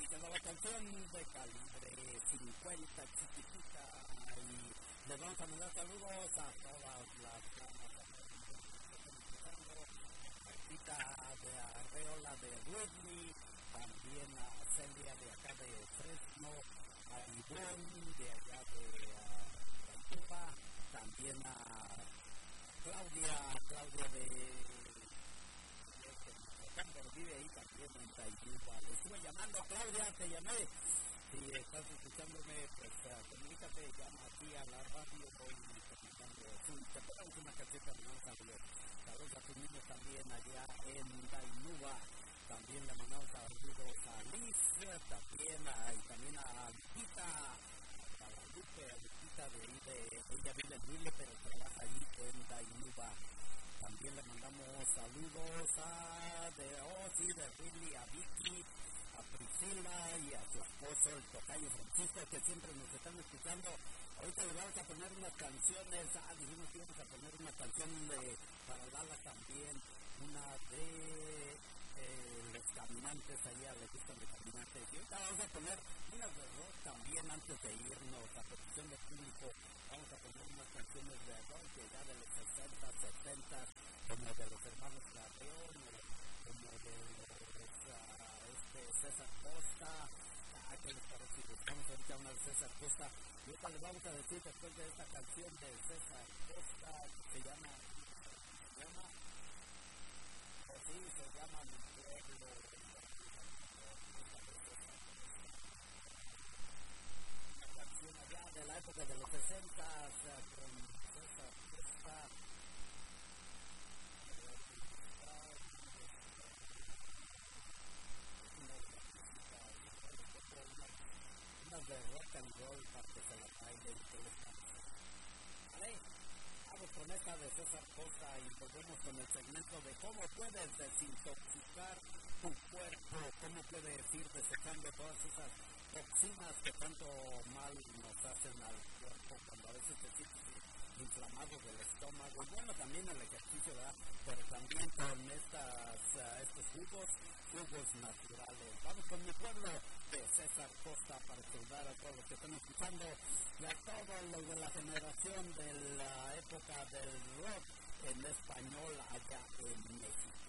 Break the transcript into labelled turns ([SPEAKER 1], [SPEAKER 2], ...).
[SPEAKER 1] quedó la canción de Calibre 50, chiquitita. Y les vamos a mandar saludos a todas las damas de Arreola de Whitney, también a Celia de acá de Fresno, a Ivonne de allá de Tupa, también a Claudia de Cándor, vive ahí también en Tayuba. Le estuve llamando, Claudia, te llamé. Si estás escuchándome, pues comunícate, llama aquí a la radio, voy comunicando. Te ponemos una caseta, no saludos. Saludos a tus niños también allá en Tayuba. También le mandamos saludos a Liz, también a Lupita, a la Lupita de ahí ella vive en Lule, pero trabaja ahí en Tayuba. También le mandamos saludos de Riley, a Vicky, a Priscila y a su esposo, el tocayo Francisco, que siempre nos están escuchando. Ahorita les vamos a poner unas canciones, dijimos que íbamos a poner una canción para Dallas también, una de los caminantes, allá les gustan los caminantes. Y ahorita vamos a poner unas de rock también antes de irnos a petición del público. Vamos a poner unas canciones de rock que ya de los 60, 70, como de los hermanos Carreón, como de los César Costa. ¿Qué les parece? Buscamos ahorita una de César Costa. Y ahorita les vamos a decir después de esta canción de César Costa que se llama Mi Pueblo. Una canción allá de la época de los 60 con César Costa. Unas de rock and roll para que se la bailen y que les canse. ¿Vale? Vamos con esta de César Costa y volvemos con el segmento de cómo puedes desintoxicar tu cuerpo, cómo puedes ir desechando todas esas toxinas que tanto mal nos hacen al cuerpo cuando a veces te sientes inflamado del estómago. Y bueno, también el ejercicio, ¿verdad? Pero también con estos jugos naturales. Vamos con Mi Pueblo de César Costa para saludar a todos los que están escuchando y a todos los de la generación de la época del rock en español allá en México.